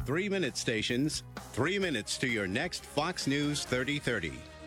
3-minute stations, 3 minutes to your next Fox News 3030.